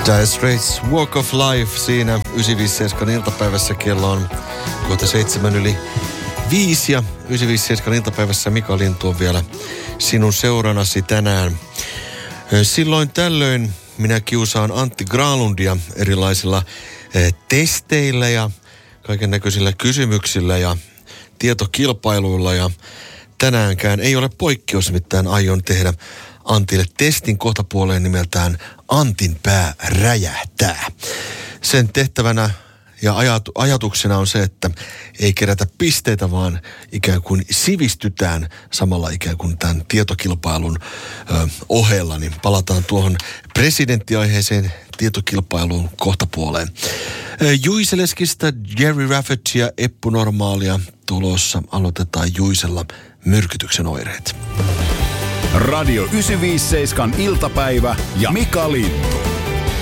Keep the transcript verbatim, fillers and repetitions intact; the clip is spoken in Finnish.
Dire Straits Walk of Life siinä yhdeksänsataaviisikymmentäseitsemän iltapäivässä kello on kohta seitsemän yli viisi ja yhdeksänsataaviisikymmentäseitsemän iltapäivässä Mika Lintu on vielä sinun seuranasi tänään. Silloin tällöin minä kiusaan Antti Granlundia erilaisilla testeillä ja kaiken näköisillä kysymyksillä ja tietokilpailuilla ja tänäänkään ei ole poikkeus, mitään aion tehdä Antille testin kohtapuoleen nimeltään Antin pää räjähtää. Sen tehtävänä ja ajatu, ajatuksena on se, että ei kerätä pisteitä, vaan ikään kuin sivistytään samalla ikään kuin tämän tietokilpailun ö, ohella. Niin palataan tuohon presidenttiaiheeseen tietokilpailuun kohtapuoleen. Juiseleskistä Jerry Rafferty ja Eppu Normaalia tulossa. Aloitetaan Juisella myrkytyksen oireet. Radio yhdeksänsataaviisikymmentäseitsemän iltapäivä ja Mika Lintu.